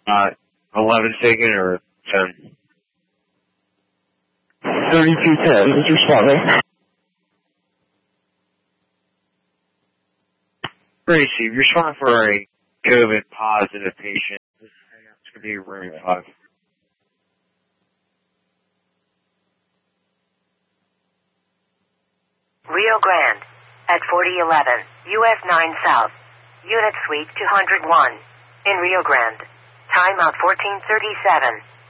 11 taken or 10? 3210 is responding. Gracie, respond for a COVID positive patient. It's going to be room 5. Rio Grande, at 4011, US 9 South, Unit Suite 201, in Rio Grande. Timeout 1437.